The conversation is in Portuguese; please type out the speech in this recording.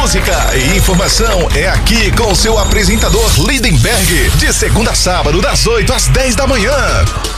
música e informação é aqui com o seu apresentador Lindenberg, de segunda a sábado, das 8 às 10 da manhã.